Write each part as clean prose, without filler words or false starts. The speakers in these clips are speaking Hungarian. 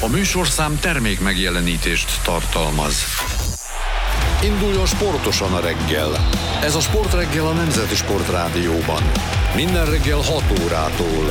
A műsorszám termék megjelenítést tartalmaz. Induljon sportosan a reggel. Ez a Sportreggel a Nemzeti Sportrádióban. Minden reggel 6 órától.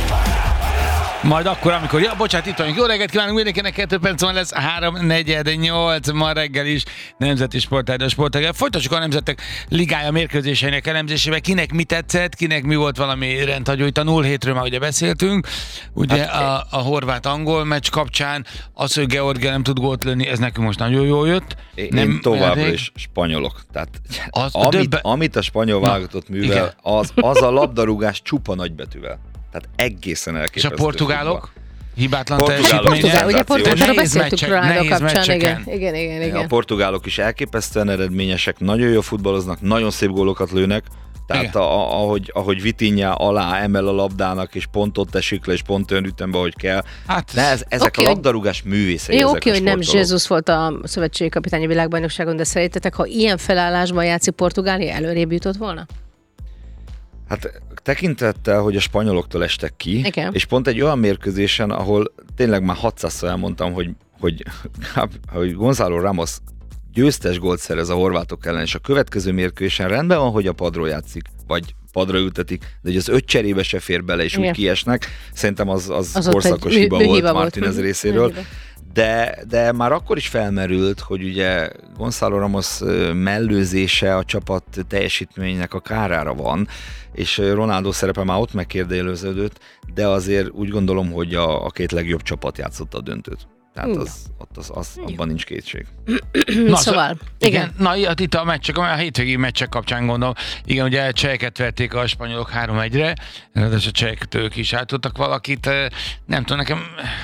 Majd akkor, amikor... Ja, bocsánat, itt vagyunk. Jó reggelt kívánunk mindenkinek, 2 perc van lesz, 3:48 ma reggel is Nemzeti Sportreggel. Folytassuk a Nemzetek Ligája mérkőzéseinek elemzésével. Kinek mi tetszett, kinek mi volt valami rendhagyó. Itt a 0-7-ről már ugye beszéltünk. Ugye a horvát-angol meccs kapcsán az, hogy Georgia nem tud gólt lőni, ez nekünk most nagyon jól jött. Én továbbra is spanyolok. Tehát amit a spanyol válogatott művel, az a labdarúgás csupa nagybetűvel. Tehát egészen elképesztő. És a portugálok? Hibátlan teljesítménye. Ugye Portugálról beszéltünk Ronaldo kapcsán. Igen. A portugálok is elképesztően eredményesek, nagyon jól futballoznak, nagyon szép gólokat lőnek. Tehát ahogy Vitinha alá emel a labdának, és pont ott esik le, és pont olyan ütembe, ahogy kell. Hát ezek a labdarúgás művészei. Jó, oké, hogy nem Jesus volt a szövetségi kapitány a világbajnokságon, de szerintetek, ha ilyen felállásban játszik Portugália, előrébb jutott volna? Hát tekintettel, hogy a spanyoloktól estek ki, igen. És pont egy olyan mérkőzésen, ahol tényleg már 600-szor elmondtam, hogy Gonzalo Ramos győztes gólt szerez a horvátok ellen, és a következő mérkőzésen rendben van, hogy a padról játszik, vagy padra ültetik, de hogy az 5 cserébe se fér bele, és úgy kiesnek, szerintem az korszakos hiba volt Martínez részéről. De már akkor is felmerült, hogy ugye Gonzalo Ramos mellőzése a csapat teljesítménynek a kárára van, és Ronaldo szerepe már ott megkérdőjeleződött, de azért úgy gondolom, hogy a két legjobb csapat játszotta a döntőt. Tehát abban nincs kétség. Szóval, igen. Na, itt a meccsek, a hétvégi meccsek kapcsán gondolom. Igen, ugye cseheket verték a spanyolok 3-1-re, ráadásul a csehek is átudtak valakit. Nem tudom, nekem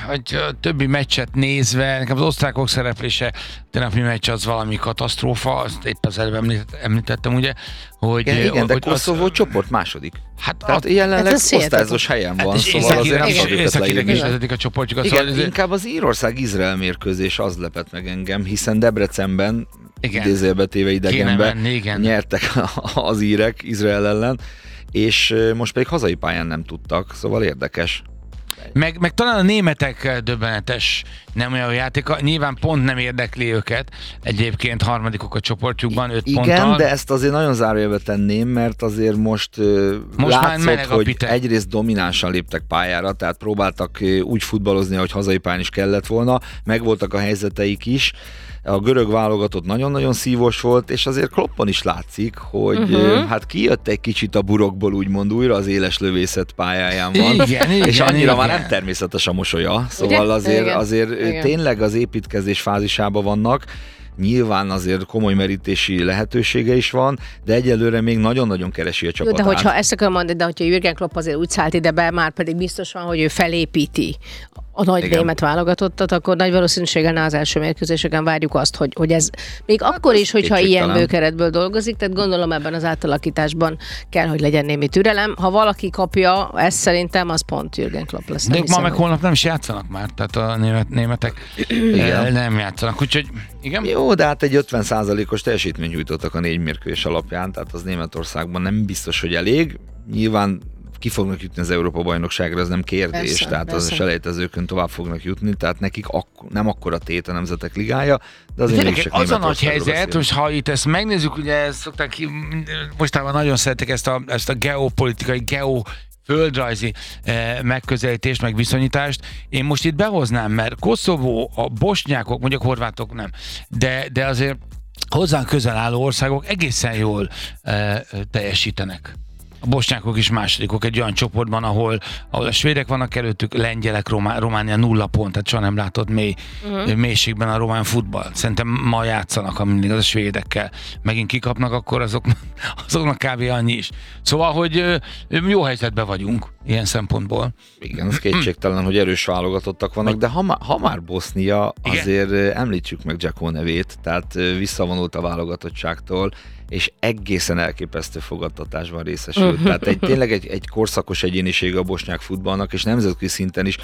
a többi meccset nézve, nekem az osztrákok szereplése, tegnapi meccs az valami katasztrófa, azt épp az előbb említettem, ugye, hogy... Igen, de Koszovó csoport második. Tehát jelenleg osztályozós helyen van, szóval azért nem szabad őket leírni. A csoportjukat. Igen, inkább az Írország-Izrael mérkőzés az lepett meg engem, hiszen Debrecenben, idézőjelbe téve idegenben nyertek az írek Izrael ellen, és most pedig hazai pályán nem tudtak, szóval érdekes. Meg talán a németek döbbenetes nem olyan játéka, nyilván pont nem érdekli őket, egyébként harmadikok a csoportjukban 5 ponttal. Igen, de ezt azért nagyon zárójelbe tenném, mert azért most látszott, hogy egyrészt dominánsan léptek pályára, tehát próbáltak úgy futballozni, ahogy hazai pályán is kellett volna, megvoltak a helyzeteik is. A görög válogatott nagyon-nagyon szívos volt, és azért Kloppon is látszik, hogy hát kijött egy kicsit a burokból, úgymond újra az éles lövészet pályáján van, és annyira már nem természetes a mosolya, szóval azért tényleg az építkezés fázisában vannak. Nyilván azért komoly merítési lehetősége is van, de egyelőre még nagyon-nagyon keresi a csapatát. De hogyha ezt akarom mondani, de hogyha Jürgen Klopp azért úgy szállt ide be, már pedig biztos van, hogy ő felépíti a nagy német válogatottat, akkor nagy valószínűséggel az első mérkőzéseken várjuk azt, hogy ez még akkor is, hogyha ilyen bőkeretből dolgozik, tehát gondolom ebben az átalakításban kell, hogy legyen némi türelem. Ha valaki kapja, ez szerintem az pont Jürgen Klopp lesz. De ma meg holnap nem is játszanak már, tehát a németek nem játszanak, úgyhogy igen. Jó, de hát egy 50%-os teljesítményt nyújtottak a 4 mérkőzés alapján, tehát az Németországban nem biztos, hogy elég. Nyilván ki fognak jutni az Európa-bajnokságra, ez nem kérdés, persze, tehát az selejtezőkön tovább fognak jutni, tehát nekik nem akkora tét a Nemzetek Ligája, de azért mégsem az a nagy helyzet, most ha itt ezt megnézzük, ugye szokták ki, mostában nagyon szeretek ezt a geopolitikai, földrajzi megközelítést, meg viszonyítást. Én most itt behoznám, mert Koszovó, a bosnyákok, mondjuk horvátok nem, de azért hozzánk közel álló országok egészen jól teljesítenek. A bosnyákok is másodikok egy olyan csoportban, ahol a svédek vannak előttük, lengyelek, Románia 0 pont, tehát soha nem látott mélységben a román futball. Szerintem ma játszanak mindig az a svédekkel. Megint kikapnak, akkor azoknak kb. Annyi is. Szóval, hogy jó helyzetben vagyunk ilyen szempontból. Igen, az kétségtelen, hogy erős válogatottak vannak, de ha már Bosznia, azért említsük meg Dzeko nevét, tehát visszavonult a válogatottságtól, és egészen elképesztő fogadtatásban részesült. Tehát tényleg egy korszakos egyéniség a bosnyák futballnak, és nemzetközi szinten is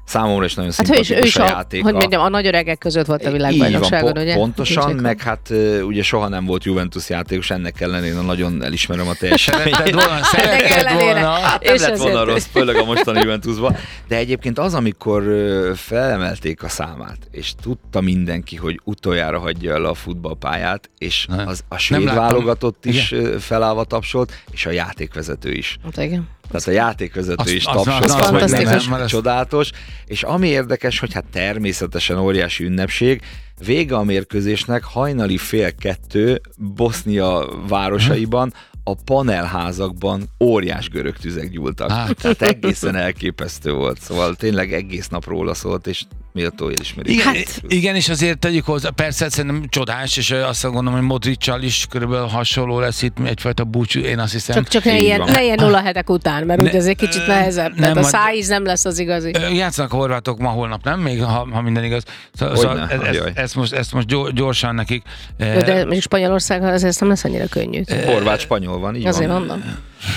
Számomra is nagyon szimpatikus a játéka. Hogy mondjam, a nagy öregek között volt a világbajnokságon, ugye? Pontosan, meg hát ugye soha nem volt Juventus játékos, ennek ellenére nagyon elismerem a teljesítményt. Szeretted volna. Hát nem lett volna rossz, főleg a mostani Juventusban. De egyébként az, amikor felemelték a számát, és tudta mindenki, hogy utoljára hagyja el a futballpályát, és a svéd válogatott is felállva tapsolt, és a játékvezető is. Igen. Tehát a játékvezető is tapsolt, hogy nem csodálatos. És ami érdekes, hogy hát természetesen óriási ünnepség, vége a mérkőzésnek, hajnali 1:30 Bosznia városaiban, a panelházakban óriás görög tüzek gyúltak. Tehát egészen elképesztő volt. Szóval tényleg egész nap róla szólt, és méltó elismerik. Igen, és azért tegyük hozzá, persze szerintem csodás, és azt gondolom, hogy Modric-sal is körülbelül hasonló lesz itt egyfajta búcsú, én azt hiszem. Csak ne ilyen 0 hetek után, mert úgy azért kicsit nehezebb. Tehát a szájíz nem lesz az igazi. Játszanak a horvátok ma, holnap, nem? Még, ha minden igaz. Szóval ezt most gyorsan nekik. De mondjuk Spanyolország azért nem lesz annyira könnyű. Horvát-spanyol van, így azért van. mondom.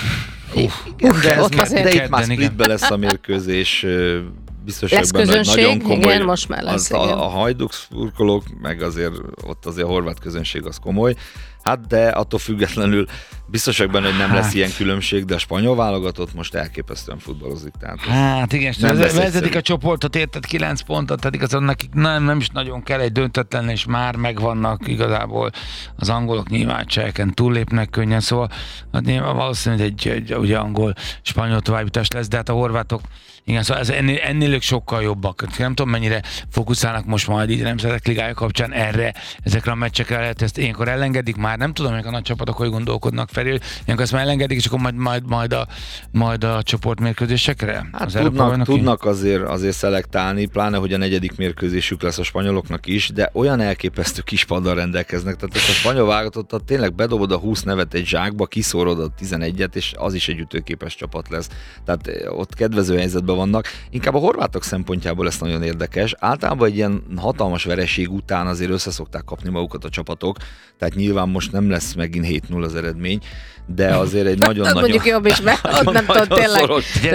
De itt már splitbe lesz a mérkőzés, biztos, hogy benne nagyon komoly. Igen, most már lesz. A Hajduk szurkolók, meg azért ott azért a horvát közönség az komoly. Hát de attól függetlenül biztos vagyok benne, hogy nem lesz ilyen különbség, de a spanyol válogatott most elképesztően futballozik. Tehát hát igen, vezetik a csoportot, érted 9 pontot, tehát igazán nekik nem is nagyon kell egy döntetlen, és már megvannak igazából az angolok nyilván cseheken túllépnek könnyen, szóval valószínűleg egy ugye angol-spanyol továbbítás lesz, de hát a horvátok igen, szóval ennél ők sokkal jobbak. Nem tudom, mennyire fókuszálnak most majd így nemzetek ligája kapcsán ezekre a meccsekre, lehet ezt ilyenkor ellengedik, már nem tudom, hogy a nagy csapatok hogy gondolkodnak felül, ilyenkor ezt már ellengedik, és akkor majd a csoportmérkőzésekre? Hát tudnak azért szelektálni, pláne, hogy a 4. mérkőzésük lesz a spanyoloknak is, de olyan elképesztő kispaddal rendelkeznek, tehát ezt a spanyol válogatottat tényleg bedobod a 20 nevet egy zsákba, kiszórod a 11-et, és az is egy ütőképes csapat lesz. Tehát ott kedvező helyzetben vannak. Inkább a horvátok szempontjából lesz nagyon érdekes. Általában egy ilyen hatalmas vereség után azért összeszokták kapni magukat a csapatok, tehát nyilván most nem lesz megint 7-0 az eredmény, de azért egy nagyon-nagyon... Mondjuk jobb is, mert ott nem tudod tényleg.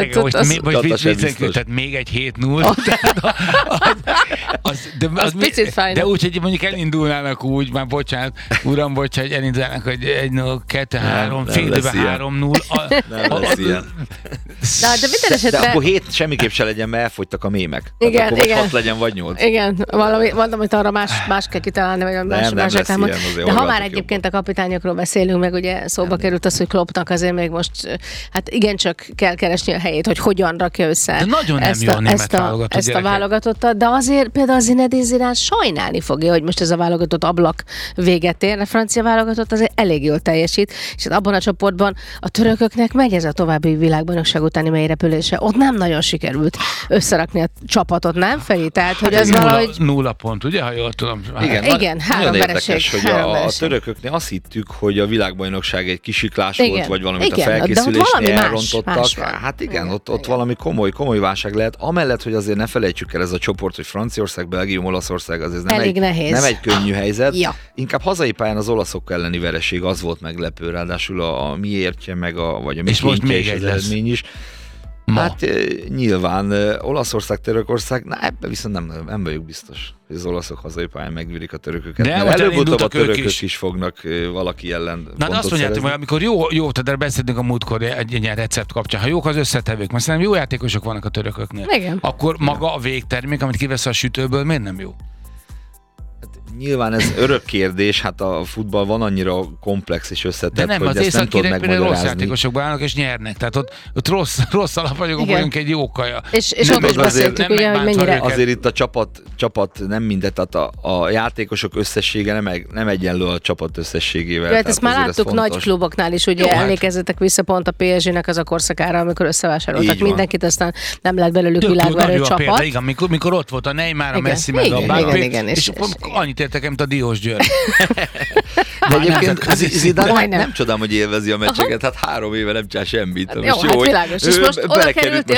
Tehát még egy 7-0. Az picit fájna. De úgy, hogy mondjuk elindulnának úgy, már bocsánat, uram, hogy elindulnának, hogy 1-0, 2-3, fél időben 3-0. Nem lesz ilyen. De minden esetben... De akkor 7 semmiképp se legyen, mert elfogytak a mémek. Igen, akkor igen. 6 legyen, vagy 8. Igen, mondom, hogy arra más kell kitalálni, vagy más ilyen, de ha már egyébként a kapitányokról beszélünk, meg ugye szóba került az, hogy Kloppnak azért még most, hát igencsak kell keresni a helyét, hogy hogyan rakja össze ezt a válogatottat, de azért például az Zinedine Zidane sajnálni fogja, hogy most ez a válogatott ablak véget ér, a francia válogatott azért elég jól teljesít, és abban a csoportban a törököknek megy ez a további világbajnokság utáni mélyrepülése. Ott nem nagyon sikerült összerakni a csapatot, nem Feri? Tehát, hogy az valahogy... 0 pont, ugye, ha jól tudom. Igen, 3 vereség. Érdekes, hogy a törököknél azt hittük, hogy a világbajnokság egy kisiklás volt, vagy valamit a felkészülésnél elrontottak. Hát igen, ott valami komoly válság lehet. Amellett, hogy azért ne felejtsük el ez a csoport, hogy Franciaország, Belgium, Olaszország, az nem egy könnyű helyzet. Ja. Inkább hazai pályán az olaszok elleni vereség az volt meglepő, ráadásul a miértje, vagy a mikéntje és az eredmény is. Hát nyilván Olaszország, Törökország, ebben viszont nem vagyok biztos, hogy az olaszok hazai pályán megvérik a törököket. De előbb-utóbb a törökök is fognak valaki ellen de azt mondjátok, hogy amikor jó, tehát beszéltünk a múltkor egy ilyen recept kapcsán, ha jók az összetevők, mert szerintem jó játékosok vannak a törököknél, akkor maga a végtermék, amit kivesz a sütőből, miért nem jó? Nyilván ez örök kérdés, hát a futball van annyira komplex és összetett, hogy ezt nem tudod megmagyarázni. Rossz játékosokban állnak és nyernek, tehát ott rossz alapanyagok vagyunk egy jó kaja. És ott is beszéltük, ugye, hogy mennyire... Azért itt a csapat nem mindegy, tehát a játékosok összessége nem egyenlő a csapat összességével. Hát ezt már láttuk nagy kluboknál is, ugye emlékezzetek vissza pont a PSG-nek az a korszakára, amikor összevásároltak mindenkit, aztán nem lett belőlük világverő csapat. Igen, mikor ott volt a Neymar, a Messi, meg a Mbappé, és annyit értek, mint a Diós György. egyébként Zidane nem csodálom, hogy élvezi a meccseket, hát 3 éve nem csinál semmit. Jó, hát világos. És most oda került,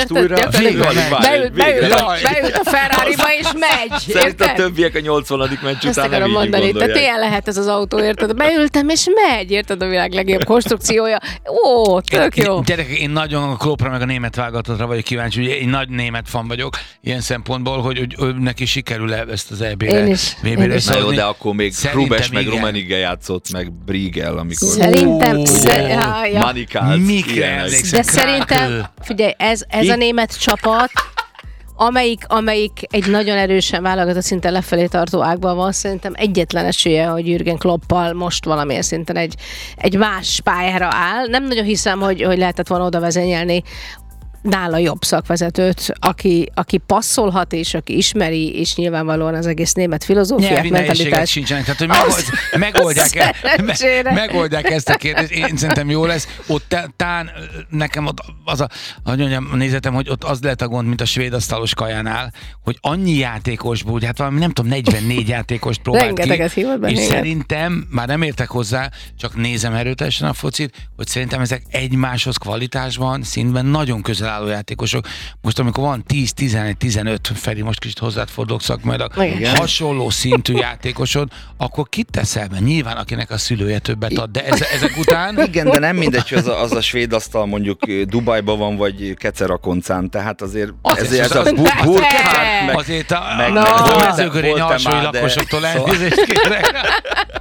beült a Ferrariba, és megy. Szerint a többiek a 80. meccs után nem így gondolják. Tehát ilyen lehet ez az autó, érted? Beültem, és megy, érted, a világ legjobb konstrukciója. Ó, tök jó. Gyerekek, én nagyon a Kloppra meg a német válogatottra vagyok kíváncsi, ugye én nagy német fan vagyok, ilyen szempontból, hogy neki sikerül ezt az EB-re. Na jó, de akkor még Rubes meg Rummenigge játszott, meg Briegel, amikor szerintem manikált. De szerintem, figyelj, ez a német csapat, amelyik egy nagyon erősen válogatott szinten lefelé tartó ágban van, szerintem egyetlen esélye, hogy Jürgen Kloppal most valamilyen szinten egy más pályára áll. Nem nagyon hiszem, hogy lehetett volna oda vezényelni nála jobb szakvezetőt, aki passzolhat, és aki ismeri, és nyilvánvalóan az egész német filozófiát, mentalitást. Sincsenek, tehát hogy megoldják ezt a kérdést. Én szerintem jó lesz. Ott tán nekem ott az a nézetem, hogy ott az lehet a gond, mint a svéd asztalos kajánál, hogy annyi játékosból, hát valami nem tudom, 44 játékost próbált ki, és szerintem, már nem értek hozzá, csak nézem erőteljesen a focit, hogy szerintem ezek egymáshoz kvalitásban, szintben nagyon közel álló játékosok. Most amikor van 10, 11, 15, Feri, most kicsit hozzád fordulok szakmailag, hasonló szintű játékosod, akkor kit teszel be? Nyilván, akinek a szülője többet ad, de ezek után... Igen, de nem mindegy, hogy az a svéd asztal mondjuk Dubajban van, vagy Kecerakoncán, tehát azért ez a Burkhardt, azért a mezőgörény alsói lakosoktól elnézést kérek.